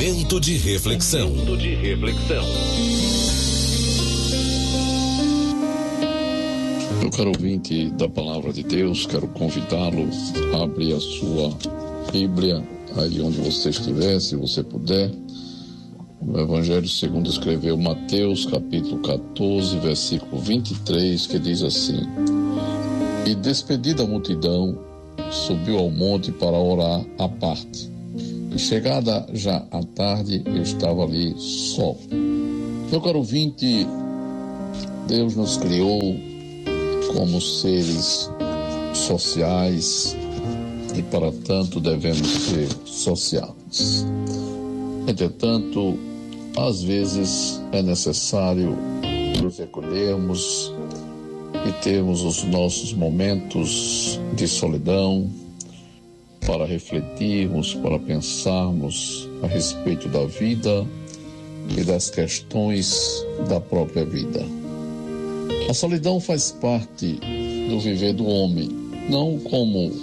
Momento de reflexão. Meu caro ouvinte da Palavra de Deus, quero convidá-lo a abrir a sua Bíblia, aí onde você estiver, se você puder, no Evangelho segundo escreveu Mateus, capítulo 14, versículo 23, que diz assim: E despedida a multidão, subiu ao monte para orar à parte. E chegada já à tarde, eu estava ali só. Meu caro ouvinte, Deus nos criou como seres sociais e para tanto devemos ser sociáveis. Entretanto, às vezes é necessário nos recolhermos e termos os nossos momentos de solidão para refletirmos, para pensarmos a respeito da vida e das questões da própria vida. A solidão faz parte do viver do homem, não como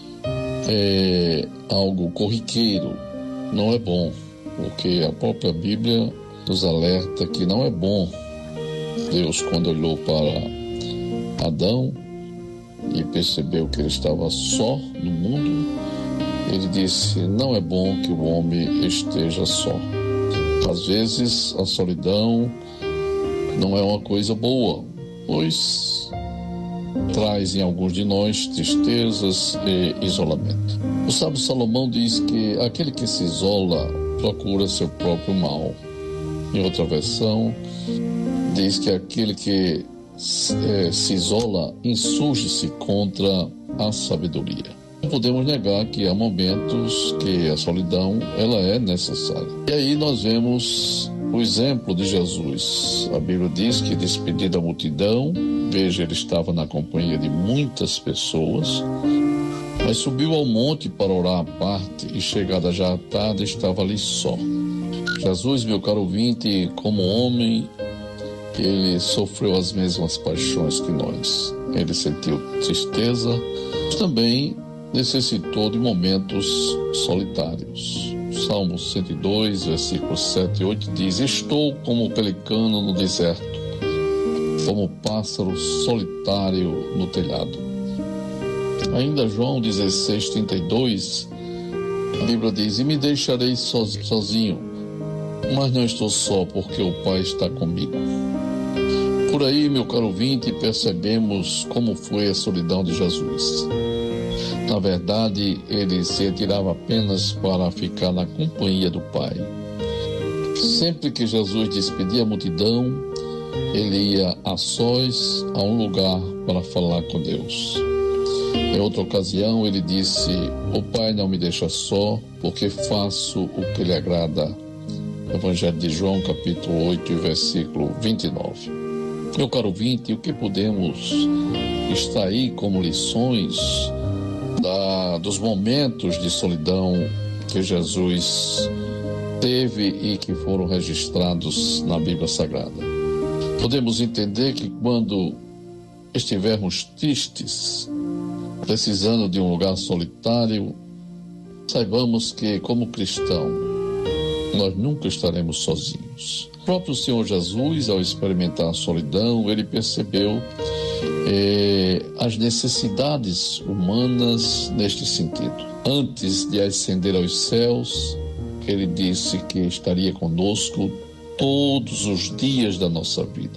algo corriqueiro, não é bom, porque a própria Bíblia nos alerta que não é bom. Deus, quando olhou para Adão e percebeu que ele estava só no mundo, ele disse: não é bom que o homem esteja só. Às vezes a solidão não é uma coisa boa, pois traz em alguns de nós tristezas e isolamento. O sábio Salomão diz que aquele que se isola procura seu próprio mal. Em outra versão, diz que aquele que se isola insurge-se contra a sabedoria. Não podemos negar que há momentos que a solidão ela é necessária. E aí nós vemos o exemplo de Jesus. A Bíblia diz que, despedida a multidão, veja, ele estava na companhia de muitas pessoas, mas subiu ao monte para orar à parte e, chegada já à tarde, estava ali só. Jesus, meu caro ouvinte, como homem, ele sofreu as mesmas paixões que nós. Ele sentiu tristeza, mas também necessitou de momentos solitários. Salmo 102, versículos 7 e 8 diz: Estou como o pelicano no deserto, como o pássaro solitário no telhado. Ainda João 16, 32, a Bíblia diz: E me deixarei sozinho, mas não estou só, porque o Pai está comigo. Por aí, meu caro ouvinte, percebemos como foi a solidão de Jesus. Na verdade, ele se retirava apenas para ficar na companhia do Pai. Sempre que Jesus despedia a multidão, ele ia a sós a um lugar para falar com Deus. Em outra ocasião, ele disse: O Pai não me deixa só, porque faço o que lhe agrada. Evangelho de João, capítulo 8, versículo 29. Meu caro ouvinte, o que podemos extrair como lições dos momentos de solidão que Jesus teve e que foram registrados na Bíblia Sagrada? Podemos entender que quando estivermos tristes, precisando de um lugar solitário, saibamos que, como cristão, nós nunca estaremos sozinhos. O próprio Senhor Jesus, ao experimentar a solidão, ele percebeu as necessidades humanas neste sentido. Antes de ascender aos céus, ele disse que estaria conosco todos os dias da nossa vida.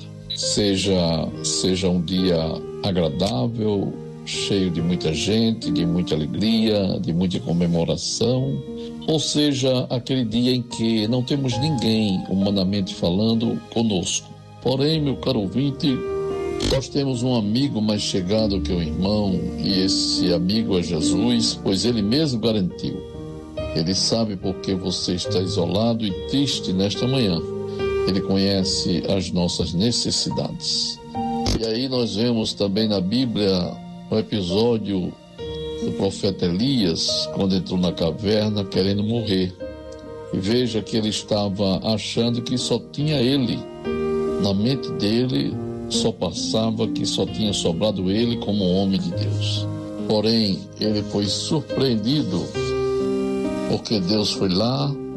Seja um dia agradável, cheio de muita gente, de muita alegria, de muita comemoração, ou seja, aquele dia em que não temos ninguém, humanamente falando, conosco. Porém, meu caro ouvinte, nós temos um amigo mais chegado que o irmão, e esse amigo é Jesus, pois ele mesmo garantiu. Ele sabe por que você está isolado e triste nesta manhã. Ele conhece as nossas necessidades. E aí nós vemos também na Bíblia o episódio do profeta Elias, quando entrou na caverna querendo morrer. E veja que ele estava achando que só tinha ele. Na mente dele só passava que só tinha sobrado ele como homem de Deus. Porém, ele foi surpreendido, porque Deus foi lá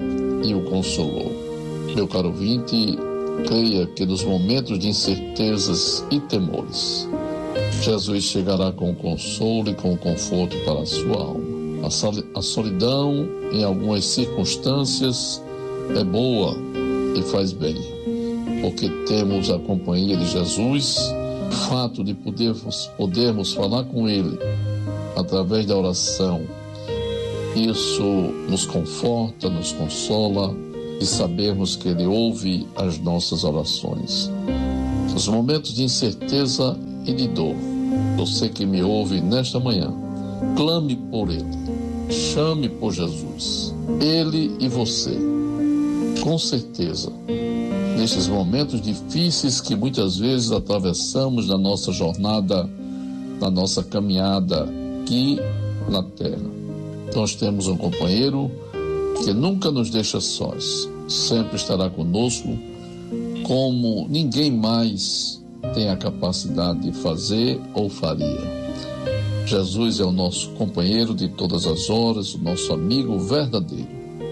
e o consolou. Meu caro ouvinte, creia que nos momentos de incertezas e temores, Jesus chegará com o consolo e com o conforto para a sua alma. A solidão, em algumas circunstâncias, é boa e faz bem, porque temos a companhia de Jesus. O fato de podermos falar com Ele através da oração, isso nos conforta, nos consola, e sabermos que Ele ouve as nossas orações. Nos momentos de incerteza e de dor, você que me ouve nesta manhã, clame por Ele, chame por Jesus, Ele e você. Com certeza, nesses momentos difíceis que muitas vezes atravessamos na nossa jornada, na nossa caminhada aqui na terra, nós temos um companheiro que nunca nos deixa sós, sempre estará conosco, como ninguém mais tem a capacidade de fazer ou faria. Jesus é o nosso companheiro de todas as horas, o nosso amigo verdadeiro,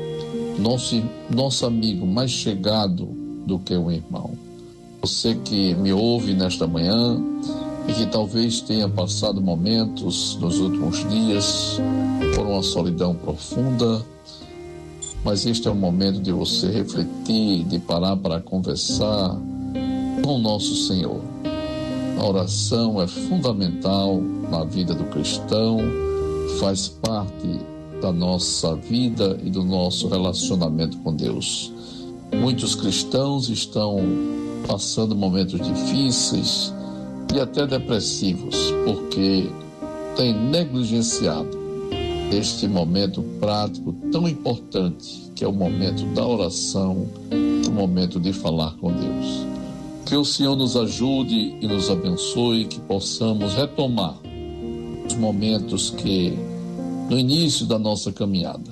nosso amigo mais chegado do que um irmão. Você que me ouve nesta manhã e que talvez tenha passado momentos nos últimos dias por uma solidão profunda, mas este é o momento de você refletir, de parar para conversar com o nosso Senhor. A oração é fundamental na vida do cristão, faz parte da nossa vida e do nosso relacionamento com Deus. Muitos cristãos estão passando momentos difíceis e até depressivos, porque têm negligenciado este momento prático tão importante, que é o momento da oração, o momento de falar com Deus. Que o Senhor nos ajude e nos abençoe, que possamos retomar os momentos que, no início da nossa caminhada,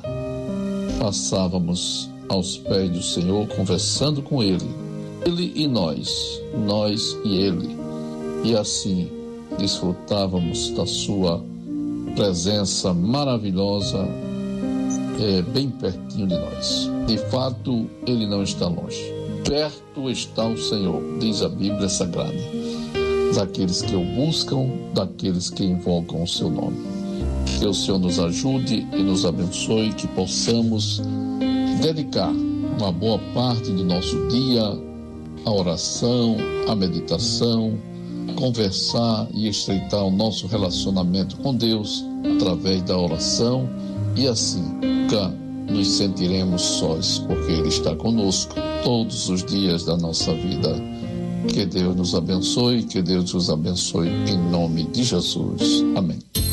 passávamos aos pés do Senhor, conversando com Ele e nós e Ele, e assim desfrutávamos da sua presença maravilhosa, bem pertinho de nós. De fato, Ele não está longe. Perto está o Senhor, diz a Bíblia Sagrada, daqueles que o buscam, daqueles que invocam o seu nome. Que o Senhor nos ajude e nos abençoe, que possamos dedicar uma boa parte do nosso dia à oração, à meditação, conversar e estreitar o nosso relacionamento com Deus através da oração, e assim nunca nos sentiremos sós, porque Ele está conosco todos os dias da nossa vida. Que Deus nos abençoe, que Deus nos abençoe em nome de Jesus. Amém.